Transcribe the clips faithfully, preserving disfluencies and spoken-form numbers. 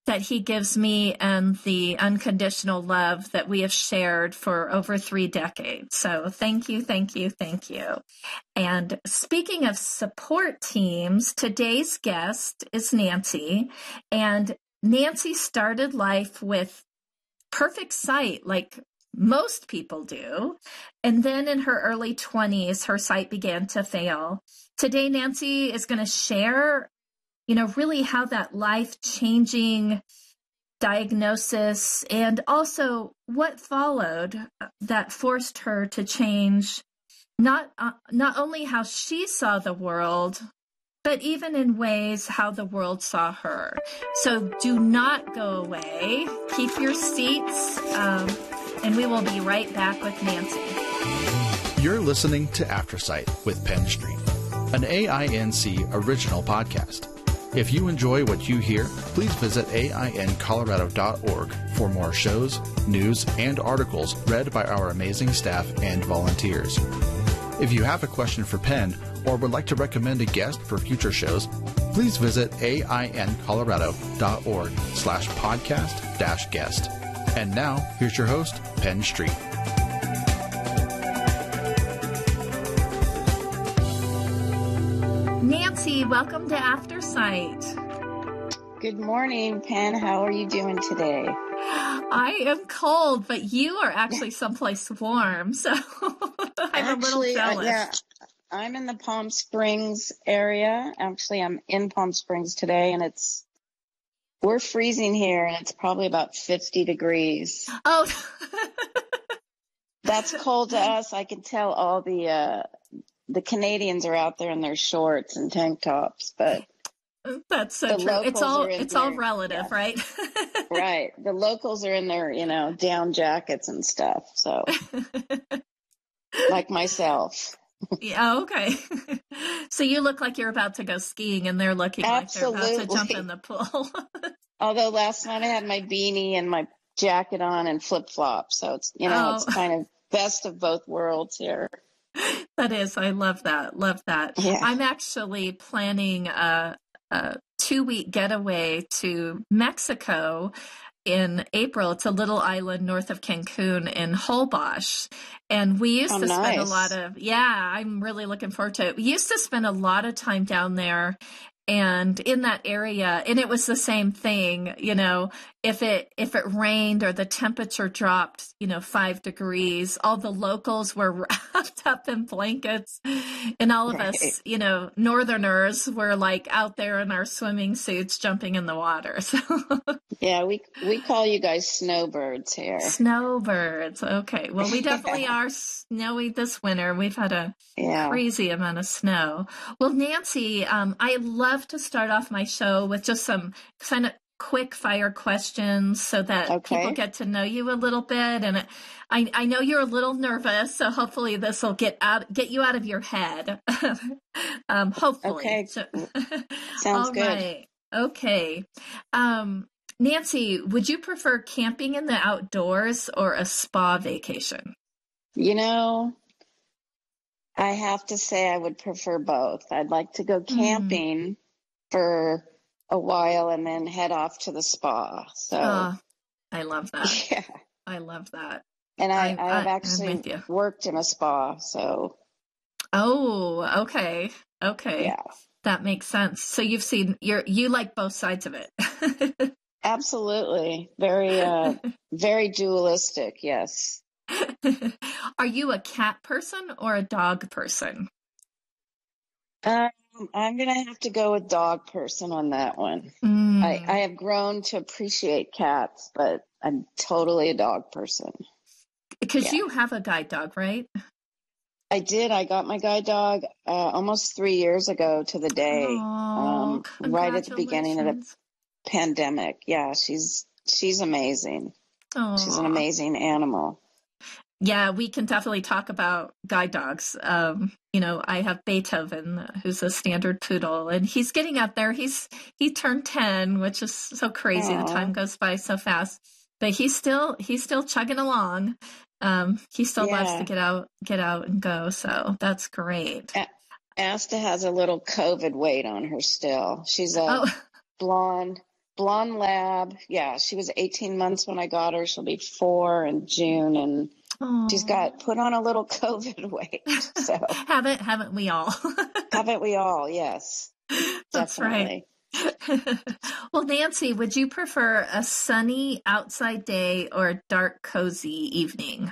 that he gives me and the unconditional love that we have shared for over three decades. So thank you, thank you, thank you. And speaking of support teams, today's guest is Nancy. And Nancy started life with perfect sight, like most people do. And then in her early twenties, her sight began to fail. Today, Nancy is going to share, you know, really how that life-changing diagnosis and also what followed that forced her to change not uh, not only how she saw the world, but even in ways how the world saw her. So do not go away. Keep your seats, um, and we will be right back with Nancy. You're listening to Aftersight with Penn Street, an A I N C original podcast. If you enjoy what you hear, please visit A I N colorado dot org for more shows, news, and articles read by our amazing staff and volunteers. If you have a question for Penn or would like to recommend a guest for future shows, please visit A I N colorado dot org slash podcast dash guest. And now, here's your host, Penn Street. Nancy, welcome to Aftersight. Good morning, Penn. How are you doing today? I am cold, but you are actually someplace warm, so I'm actually, a little jealous. Uh, yeah, I'm in the Palm Springs area. Actually, I'm in Palm Springs today, and it's we're freezing here, and it's probably about fifty degrees. Oh, that's cold to us. I can tell all the uh, the Canadians are out there in their shorts and tank tops, but that's so true. It's all it's their, all relative, yeah. Right? Right. The locals are in their, you know, down jackets and stuff. So, like myself. Yeah. Okay. So you look like you're about to go skiing, and they're looking Absolutely. Like they're about to jump in the pool. Although last night I had my beanie and my jacket on and flip flops, so it's you know oh. It's kind of best of both worlds here. That is, I love that. Love that. Yeah. I'm actually planning a, a two-week getaway to Mexico in April. It's a little island north of Cancun in Holbox. And we used oh, to nice. spend a lot of, yeah, I'm really looking forward to it. We used to spend a lot of time down there and in that area, and it was the same thing, you know, if it, if it rained or the temperature dropped, you know, five degrees, all the locals were wrapped up in blankets, and all of right. us, you know, Northerners were like out there in our swimming suits jumping in the water. So yeah, we, we call you guys snowbirds here. Snowbirds. Okay. Well, we definitely yeah. are snowy this winter. We've had a yeah. crazy amount of snow. Well, Nancy, um, I love to start off my show with just some kind of quick fire questions so that okay. people get to know you a little bit. And I, I know you're a little nervous, so hopefully this will get out, get you out of your head. um, hopefully. Okay. So, Sounds all good. Right. Okay. Um, Nancy, would you prefer camping in the outdoors or a spa vacation? You know, I have to say I would prefer both. I'd like to go camping mm. for a while and then head off to the spa. So oh, I love that. Yeah. I love that. And I, I, I've I, actually worked in a spa, so. Oh, okay. Okay. Yeah. That makes sense. So you've seen, you're, you like both sides of it. Absolutely. Very, uh, very dualistic. Yes. Are you a cat person or a dog person? Um, I'm going to have to go with dog person on that one. Mm. I, I have grown to appreciate cats, but I'm totally a dog person. Because yeah. you have a guide dog, right? I did. I got my guide dog uh, almost three years ago to the day, oh, um, right at the beginning of the pandemic. Yeah, she's she's amazing. Aww. She's an amazing animal. Yeah, we can definitely talk about guide dogs. Um, you know, I have Beethoven, who's a standard poodle, and he's getting up there. He's he turned ten, which is so crazy. Aww. The time goes by so fast, but he's still he's still chugging along. Um, he still yeah. loves to get out, get out and go. So that's great. A- Asta has a little COVID weight on her still. She's a oh. blonde, blonde lab. Yeah, she was eighteen months when I got her. She'll be four in June, and Aww. she's got put on a little COVID weight. So haven't haven't we all? haven't we all? Yes, That's definitely. Right. Well, Nancy, would you prefer a sunny outside day or a dark, cozy evening?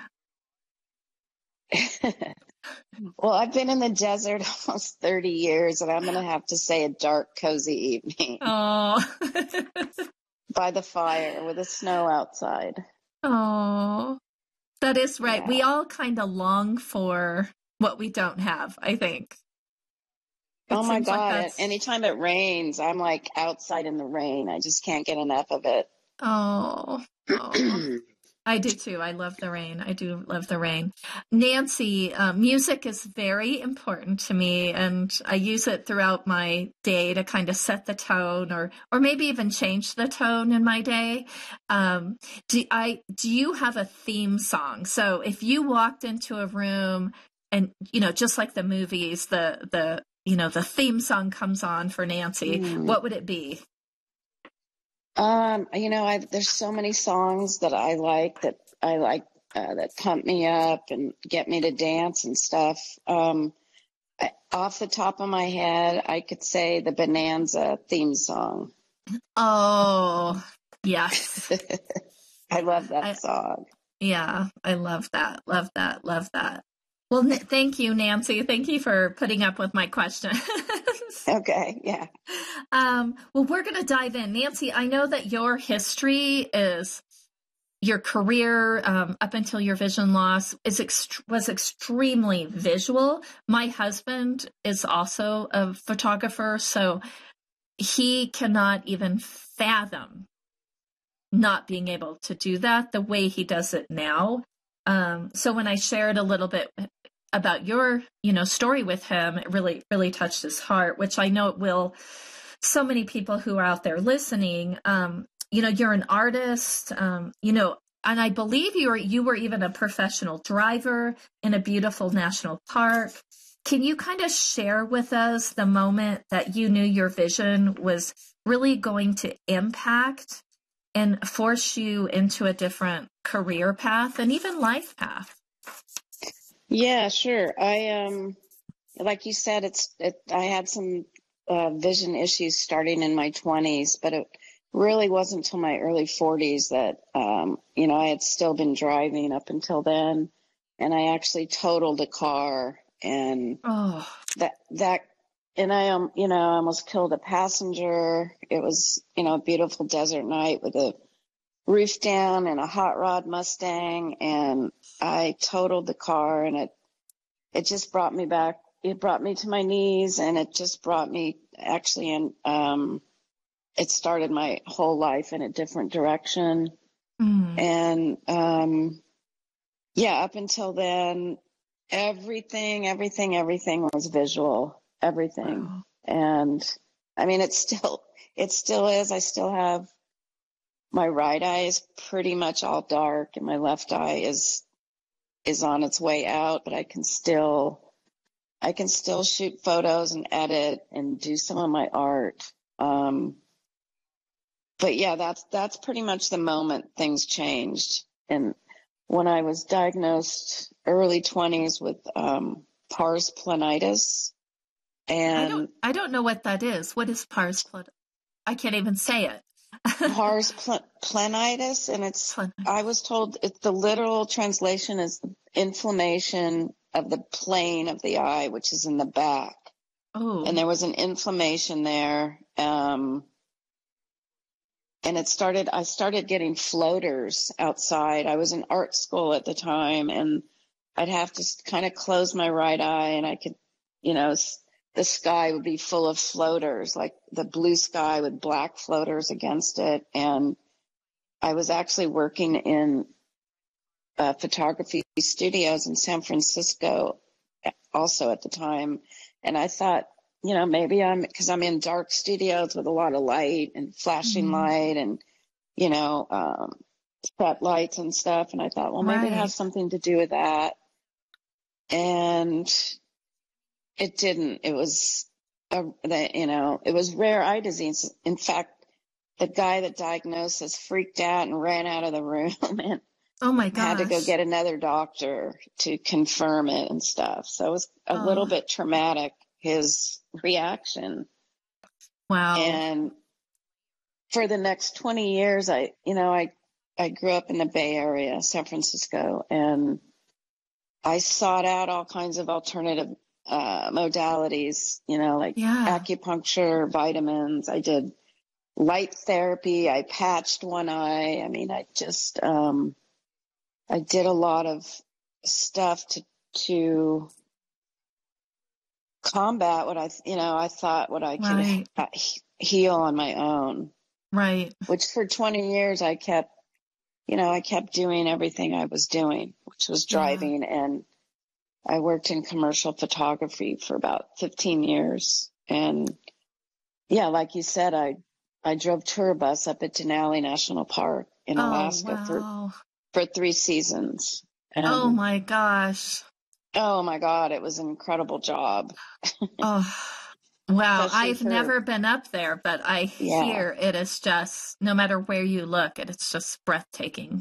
Well, I've been in the desert almost thirty years, and I'm going to have to say a dark, cozy evening. Oh. By the fire with the snow outside. Oh, that is right. Yeah. We all kind of long for what we don't have, I think. It oh my God. Like Anytime it rains, I'm like outside in the rain. I just can't get enough of it. Oh, oh. I do too. I love the rain. I do love the rain. Nancy, uh, music is very important to me, and I use it throughout my day to kind of set the tone, or or maybe even change the tone in my day. Um, do I do you have a theme song? So if you walked into a room, and you know, just like the movies, the the you know the theme song comes on for Nancy, mm. what would it be? Um, you know, I, there's so many songs that I like that I like uh, that pump me up and get me to dance and stuff. Um, I, off the top of my head, I could say the Bonanza theme song. Oh, yes. I love that I, song. Yeah, I love that. Love that. Love that. Well, n- thank you, Nancy. Thank you for putting up with my questions. Okay, yeah. Um, well, we're going to dive in. Nancy, I know that your history is, your career um, up until your vision loss is ext- was extremely visual. My husband is also a photographer, so he cannot even fathom not being able to do that the way he does it now. Um, so when I shared a little bit about your, you know, story with him, it really, really touched his heart, which I know it will. So many people who are out there listening, um, you know, you're an artist, um, you know, and I believe you were, you were even a professional driver in a beautiful national park. Can you kind of share with us the moment that you knew your vision was really going to impact and force you into a different career path and even life path? Yeah, sure. I, um, like you said, it's, it, I had some uh, vision issues starting in my twenties, but it really wasn't until my early forties that, um, you know, I had still been driving up until then, and I actually totaled a car, and oh. that, that, and I, um, you know, I almost killed a passenger. It was, you know, a beautiful desert night with a roof down and a hot rod Mustang, and I totaled the car, and it, it just brought me back. It brought me to my knees, and it just brought me actually in, um, it started my whole life in a different direction. Mm. And, um, yeah, up until then, everything, everything, everything was visual, everything. Wow. And I mean, it still, it still is. I still have, my right eye is pretty much all dark, and my left eye is, is on its way out, but I can still, I can still shoot photos and edit and do some of my art. Um, but yeah, that's, that's pretty much the moment things changed. And when I was diagnosed early twenties with, um, pars planitis, and I don't, I don't know what that is. What is pars planitis? I can't even say it. pars pl- planitis. And it's, Plan- I was told it's the literal translation is inflammation of the plane of the eye, which is in the back. Oh. And there was an inflammation there. Um, and it started, I started getting floaters outside. I was in art school at the time, and I'd have to kind of close my right eye, and I could, you know, the sky would be full of floaters, like the blue sky with black floaters against it. And I was actually working in uh, photography studios in San Francisco also at the time. And I thought, you know, maybe I'm, because I'm in dark studios with a lot of light and flashing mm-hmm. light and, you know, um, spotlights and stuff. And I thought, well, maybe right. it has something to do with that. And it didn't. It was, a, you know, it was rare eye disease. In fact, the guy that diagnosed us freaked out and ran out of the room and Oh my gosh. had to go get another doctor to confirm it and stuff. So it was a oh. little bit traumatic, his reaction. Wow. And for the next twenty years, I, you know, I, I grew up in the Bay Area, San Francisco, and I sought out all kinds of alternative uh, modalities, you know, like yeah. acupuncture, vitamins. I did light therapy. I patched one eye. I mean, I just, um, I did a lot of stuff to, to combat what I, you know, I thought what I right. could heal on my own. Right. Which for twenty years I kept, you know, I kept doing everything I was doing, which was driving. Yeah. And I worked in commercial photography for about fifteen years. And yeah, like you said, I, I drove tour bus up at Denali National Park in oh, Alaska wow. for, for three seasons. And, oh my gosh. Oh my God. It was an incredible job. oh, wow. Especially I've for, never been up there, but I yeah. hear it is just, no matter where you look, it's just breathtaking.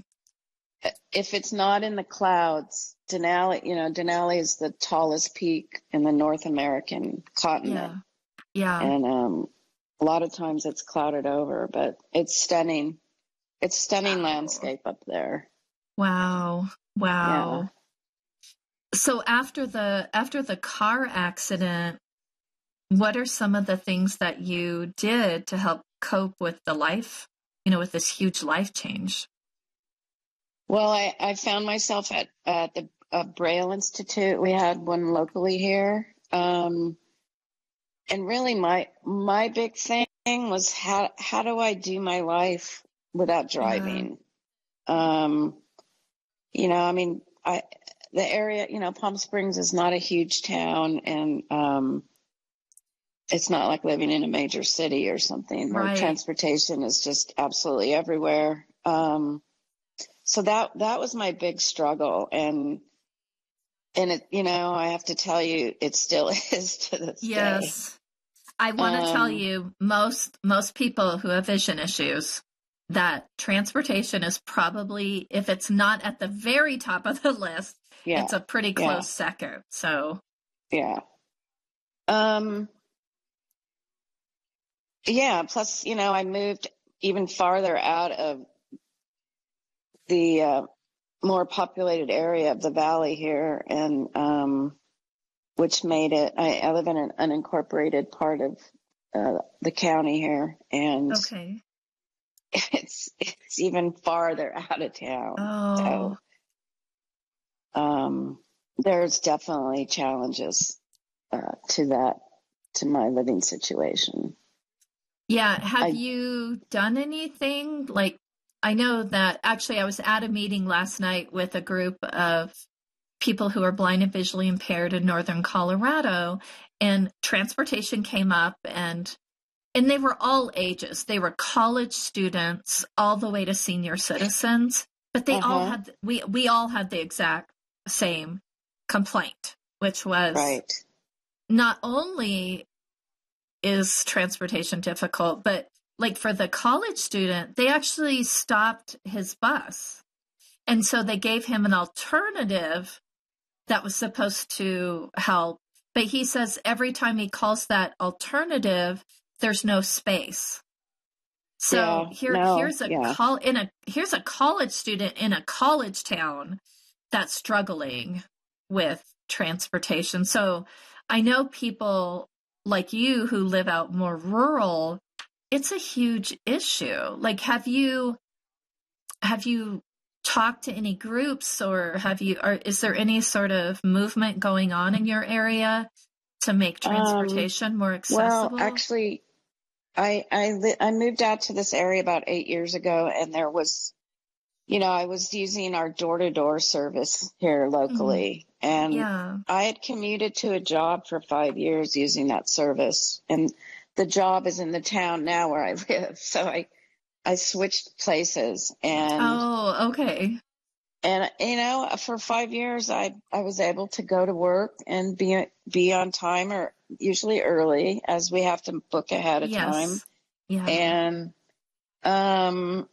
If it's not in the clouds, Denali, you know, Denali is the tallest peak in the North American continent. Yeah. Yeah. And, um, a lot of times it's clouded over, but it's stunning. It's stunning wow. landscape up there. Wow. Wow. Yeah. So after the, after the car accident, what are some of the things that you did to help cope with the life, you know, with this huge life change? Well, I, I found myself at, at the uh, Braille Institute. We had one locally here. Um, and really my, my big thing was how, how do I do my life without driving? Yeah. Um, you know, I mean, I, the area, you know, Palm Springs is not a huge town, and, um, it's not like living in a major city or something where right. transportation is just absolutely everywhere. Um, so that, that was my big struggle. And, and it, you know, I have to tell you, it still is to this yes. day. Yes. I want to um, tell you, most, most people who have vision issues, that transportation is probably, if it's not at the very top of the list, yeah. it's a pretty close yeah. second. So. Yeah. Um, Yeah. Plus, you know, I moved even farther out of the uh, more populated area of the valley here, and um, which made it, I, I live in an unincorporated part of uh, the county here, and okay. it's it's even farther out of town. Oh. So um, there's definitely challenges uh, to that, to my living situation. Yeah. Have I, you done anything? Like, I know that actually I was at a meeting last night with a group of people who are blind and visually impaired in northern Colorado, and transportation came up, and and they were all ages. They were college students all the way to senior citizens, but they uh-huh. all had, we, we all had the exact same complaint, which was right. not only is transportation difficult, but like for the college student, they actually stopped his bus. And so they gave him an alternative that was supposed to help. But he says every time he calls that alternative, there's no space. So yeah, here, no, here's a yeah. col- in a here's a college student in a college town that's struggling with transportation. So I know people like you who live out more rural, it's a huge issue. Like, have you, have you talked to any groups, or have you, or is there any sort of movement going on in your area to make transportation um, more accessible? Well, actually, I, I, li- I moved out to this area about eight years ago, and there was, you know, I was using our door-to-door service here locally, mm-hmm. and yeah. I had commuted to a job for five years using that service, and the job is in the town now where I live. So I, I switched places, and oh, okay. And you know, for five years, I I was able to go to work and be be on time, or usually early, as we have to book ahead of yes. time. Yeah. And Um,